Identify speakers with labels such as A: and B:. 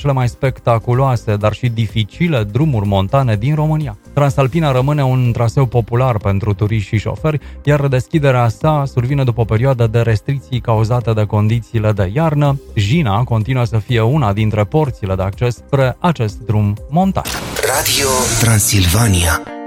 A: cele mai spectaculoase, dar și dificile drumuri montane din România. Transalpina rămâne un traseu popular pentru turiști și șoferi, iar deschiderea sa survine după o perioadă de restricții cauzate de condițiile de iarnă. Jina continuă să fie una dintre porțile de acces spre acest drum montan.
B: Radio Transilvania.